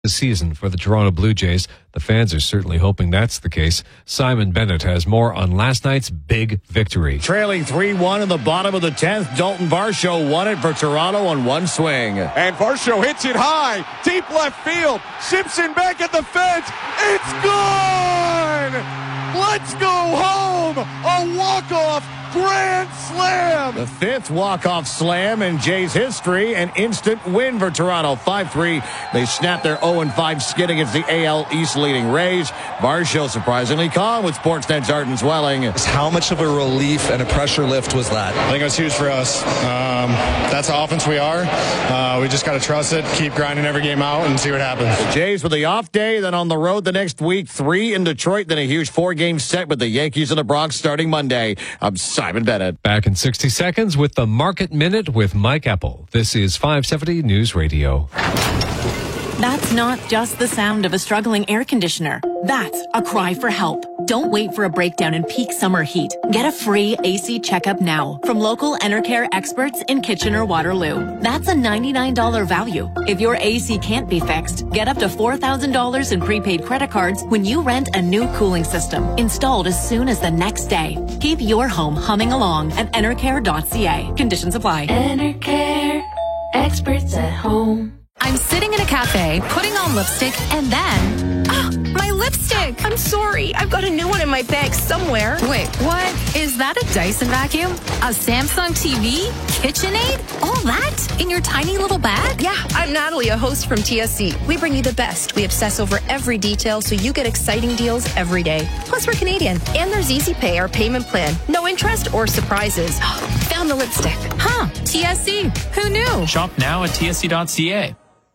the season for the Toronto Blue Jays. The fans are certainly hoping that's the case. Simon Bennett has more on last night's big victory. Trailing 3-1 in the bottom of the 10th, Dalton Varsho won it for Toronto on one swing. And Varsho hits it high, deep left field. Simpson back at the fence. It's gone! Let's go home! A walk-off grand slam! The fifth walk-off slam in Jays history. An instant win for Toronto, 5-3. They snapped their 0-5 skid against the AL East leading Rays. Varsho surprisingly calm with Sportsnet's Arden Zwelling. How much of a relief and a pressure lift was that? I think it was huge for us. That's the offense we are. We just got to trust it, keep grinding every game out, and see what happens. The Jays with the off day, then on the road the next week, 3 in Detroit, then a huge 4-game set with the Yankees in the Bronx starting Monday. I'm Simon Bennett. Back in 60 seconds with the Market Minute with Mike Apple. This is 570 News Radio. That's not just the sound of a struggling air conditioner. That's a cry for help. Don't wait for a breakdown in peak summer heat. Get a free AC checkup now from local Enercare experts in Kitchener-Waterloo. That's a $99 value. If your AC can't be fixed, get up to $4,000 in prepaid credit cards when you rent a new cooling system installed as soon as the next day. Keep your home humming along at enercare.ca. Conditions apply. Enercare, experts at home. I'm sitting in a cafe, putting on lipstick, and then... my lipstick! I'm sorry. I've got a new one in my bag somewhere. Wait, what? Is that a Dyson vacuum? A Samsung TV? KitchenAid? All that? In your tiny little bag? Yeah, I'm Natalie, a host from TSC. We bring you the best. We obsess over every detail so you get exciting deals every day. Plus, we're Canadian. And there's Easy Pay, our payment plan. No interest or surprises. Found the lipstick. Huh, TSC. Who knew? Shop now at tsc.ca.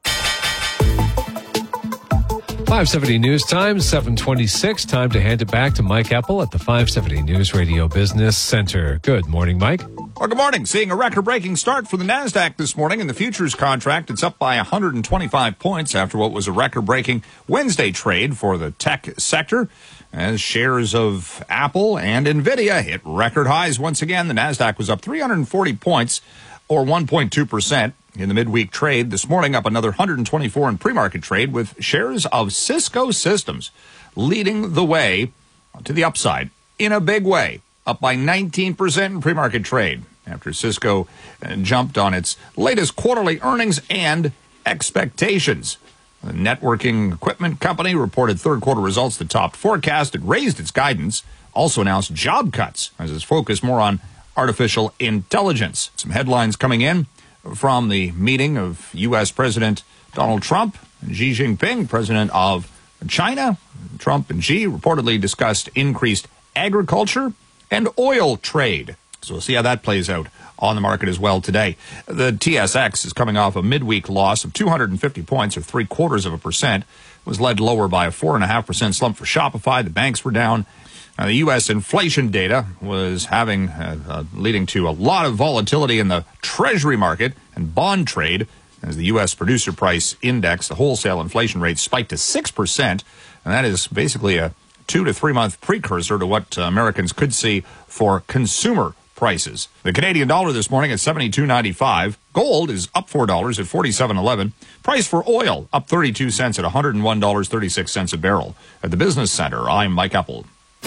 570 News Time, 7:26. Time to hand it back to Mike Apple at the 570 News Radio Business Center. Good morning, Mike. Well, good morning. Seeing a record-breaking start for the NASDAQ this morning in the futures contract. It's up by 125 points after what was a record-breaking Wednesday trade for the tech sector. As shares of Apple and NVIDIA hit record highs once again, the NASDAQ was up 340 points, or 1.2%. In the midweek trade this morning, up another 124 in pre-market trade, with shares of Cisco Systems leading the way to the upside in a big way, up by 19% in pre-market trade after Cisco jumped on its latest quarterly earnings and expectations. The networking equipment company reported third quarter results that topped forecast. It raised its guidance, also announced job cuts as it's focused more on artificial intelligence. Some headlines coming in from the meeting of U.S. President Donald Trump and Xi Jinping, president of China. Trump and Xi reportedly discussed increased agriculture and oil trade. So we'll see how that plays out on the market as well today. The TSX is coming off a midweek loss of 250 points, or 0.75%. Was led lower by a 4.5% slump for Shopify. The banks were down. The U.S. inflation data was leading to a lot of volatility in the Treasury market and bond trade as the U.S. Producer Price Index, the wholesale inflation rate, spiked to 6%, and that is basically a 2 to 3 month precursor to what Americans could see for consumer prices. The Canadian dollar this morning at $72.95. Gold is up $4 at $47.11. Price for oil up 32 cents at $101.36 a barrel. At the Business Center, I'm Mike Apple.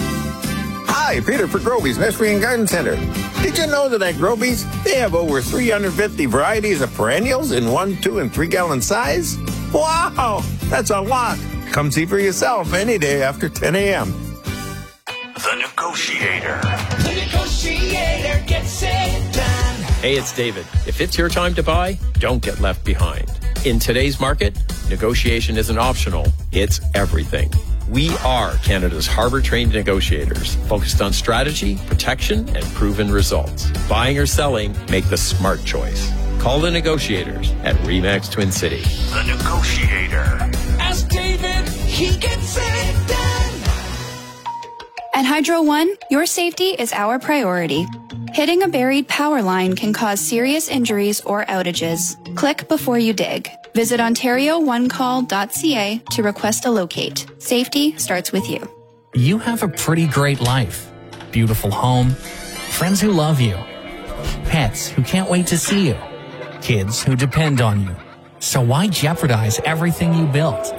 Hi, Peter for Groby's Nursery and Garden Center. Did you know that at Groby's, they have over 350 varieties of perennials in 1, 2, and 3 gallon size? Wow, that's a lot. Come see for yourself any day after 10 a.m. The Negotiator. The Negotiator gets it done. Hey, it's David. If it's your time to buy, don't get left behind. In today's market, negotiation isn't optional. It's everything. We are Canada's Harvard-trained negotiators, focused on strategy, protection, and proven results. Buying or selling, make the smart choice. Call the negotiators at RE/MAX Twin City. The Negotiator. Ask David, he gets it done. At Hydro One, your safety is our priority. Hitting a buried power line can cause serious injuries or outages. Click before you dig. Visit OntarioOneCall.ca to request a locate. Safety starts with you. You have a pretty great life. Beautiful home, friends who love you, pets who can't wait to see you, kids who depend on you. So why jeopardize everything you built?